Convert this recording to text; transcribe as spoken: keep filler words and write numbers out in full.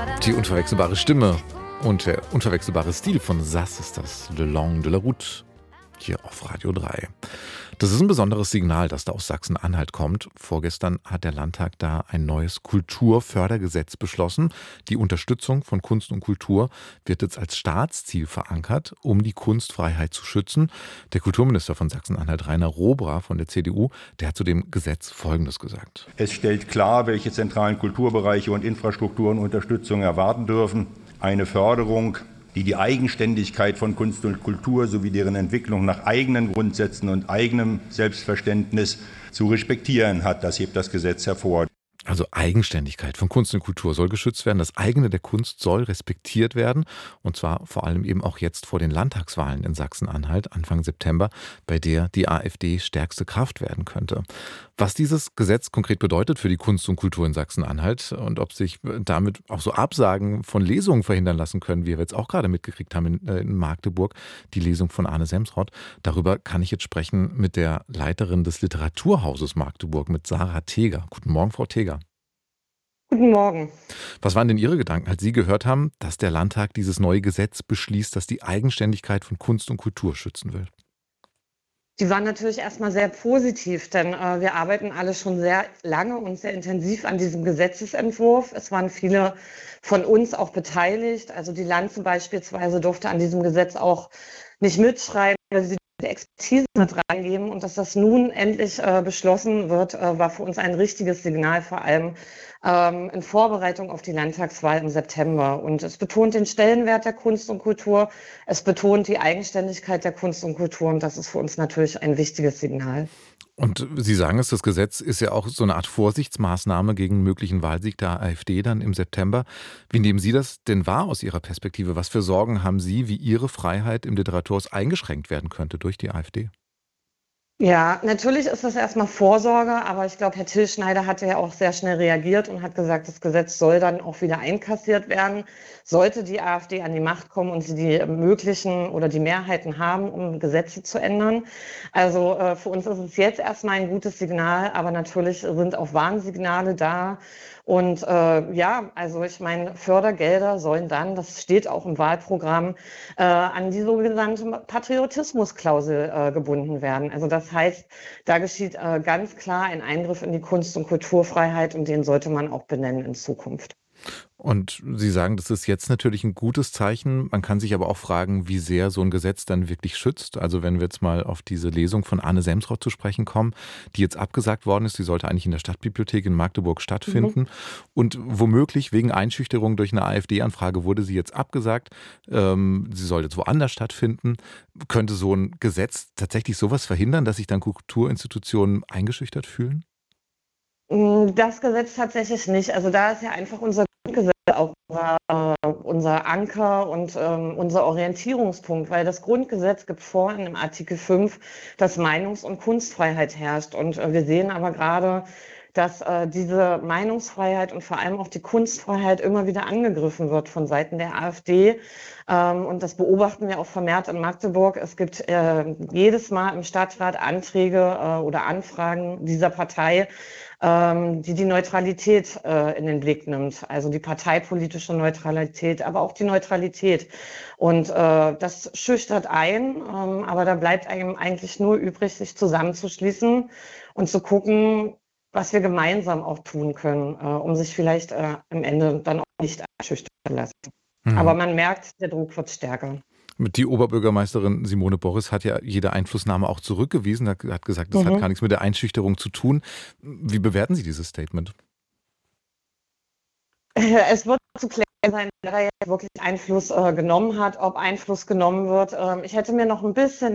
Die unverwechselbare Stimme und der unverwechselbare Stil von Sass ist das Le Long de la Route hier auf Radio drei. Das ist ein besonderes Signal, das da aus Sachsen-Anhalt kommt. Vorgestern hat der Landtag da ein neues Kulturfördergesetz beschlossen. Die Unterstützung von Kunst und Kultur wird jetzt als Staatsziel verankert, um die Kunstfreiheit zu schützen. Der Kulturminister von Sachsen-Anhalt, Rainer Rohbra von der C D U, der hat zu dem Gesetz Folgendes gesagt. Es stellt klar, welche zentralen Kulturbereiche und Infrastrukturen Unterstützung erwarten dürfen. Eine Förderung, die die Eigenständigkeit von Kunst und Kultur sowie deren Entwicklung nach eigenen Grundsätzen und eigenem Selbstverständnis zu respektieren hat. Das hebt das Gesetz hervor. Also Eigenständigkeit von Kunst und Kultur soll geschützt werden. Das eigene der Kunst soll respektiert werden. Und zwar vor allem eben auch jetzt vor den Landtagswahlen in Sachsen-Anhalt Anfang September, bei der die AfD stärkste Kraft werden könnte. Was dieses Gesetz konkret bedeutet für die Kunst und Kultur in Sachsen-Anhalt und ob sich damit auch so Absagen von Lesungen verhindern lassen können, wie wir jetzt auch gerade mitgekriegt haben in, äh, in Magdeburg, die Lesung von Arne Semsrott. Darüber kann ich jetzt sprechen mit der Leiterin des Literaturhauses Magdeburg, mit Sarah Teger. Guten Morgen, Frau Teger. Guten Morgen. Was waren denn Ihre Gedanken, als Sie gehört haben, dass der Landtag dieses neue Gesetz beschließt, das die Eigenständigkeit von Kunst und Kultur schützen will? Die waren natürlich erstmal sehr positiv, denn äh, wir arbeiten alle schon sehr lange und sehr intensiv an diesem Gesetzesentwurf. Es waren viele von uns auch beteiligt. Also die Lanze beispielsweise durfte an diesem Gesetz auch nicht mitschreiben, weil sie die Expertise mit reingeben. Und dass das nun endlich äh, beschlossen wird, äh, war für uns ein richtiges Signal, vor allem ähm, in Vorbereitung auf die Landtagswahl im September. Und es betont den Stellenwert der Kunst und Kultur, es betont die Eigenständigkeit der Kunst und Kultur und das ist für uns natürlich ein wichtiges Signal. Und Sie sagen es, das Gesetz ist ja auch so eine Art Vorsichtsmaßnahme gegen einen möglichen Wahlsieg der AfD dann im September. Wie nehmen Sie das denn wahr aus Ihrer Perspektive? Was für Sorgen haben Sie, wie Ihre Freiheit im Literaturhaus eingeschränkt werden könnte durch die AfD? Ja, natürlich ist das erstmal Vorsorge, aber ich glaube, Herr Till Schneider hatte ja auch sehr schnell reagiert und hat gesagt, das Gesetz soll dann auch wieder einkassiert werden. Sollte die AfD an die Macht kommen und sie die möglichen oder die Mehrheiten haben, um Gesetze zu ändern. Also äh, für uns ist es jetzt erstmal ein gutes Signal, aber natürlich sind auch Warnsignale da. Und äh, ja, also ich meine, Fördergelder sollen dann, das steht auch im Wahlprogramm, äh, an die sogenannte Patriotismusklausel äh, gebunden werden. Also das heißt, da geschieht äh, ganz klar ein Eingriff in die Kunst- und Kulturfreiheit und den sollte man auch benennen in Zukunft. Und Sie sagen, das ist jetzt natürlich ein gutes Zeichen. Man kann sich aber auch fragen, wie sehr so ein Gesetz dann wirklich schützt. Also wenn wir jetzt mal auf diese Lesung von Arne Semsrott zu sprechen kommen, die jetzt abgesagt worden ist, die sollte eigentlich in der Stadtbibliothek in Magdeburg stattfinden. Mhm. Und womöglich wegen Einschüchterung durch eine AfD-Anfrage wurde sie jetzt abgesagt. Ähm, sie soll jetzt woanders stattfinden. Könnte so ein Gesetz tatsächlich sowas verhindern, dass sich dann Kulturinstitutionen eingeschüchtert fühlen? Das Gesetz tatsächlich nicht. Also da ist ja einfach unser Grundgesetz auch unser, äh, unser Anker und ähm, unser Orientierungspunkt, weil das Grundgesetz gibt vor in dem Artikel fünf, dass Meinungs- und Kunstfreiheit herrscht. Und äh, wir sehen aber gerade, dass äh, diese Meinungsfreiheit und vor allem auch die Kunstfreiheit immer wieder angegriffen wird von Seiten der AfD. Ähm, und das beobachten wir auch vermehrt in Magdeburg. Es gibt äh, jedes Mal im Stadtrat Anträge äh, oder Anfragen dieser Partei, ähm, die die Neutralität äh, in den Blick nimmt. Also die parteipolitische Neutralität, aber auch die Neutralität. Und äh, das schüchtert ein, ähm, aber da bleibt einem eigentlich nur übrig, sich zusammenzuschließen und zu gucken, was wir gemeinsam auch tun können, äh, um sich vielleicht äh, am Ende dann auch nicht einschüchtern zu lassen. Mhm. Aber man merkt, der Druck wird stärker. Die Oberbürgermeisterin Simone Boris hat ja jede Einflussnahme auch zurückgewiesen, hat, hat gesagt, das mhm. hat gar nichts mit der Einschüchterung zu tun. Wie bewerten Sie dieses Statement? Es wird zu klären sein, wer da jetzt wirklich Einfluss äh, genommen hat, ob Einfluss genommen wird. Ähm, ich hätte mir noch ein bisschen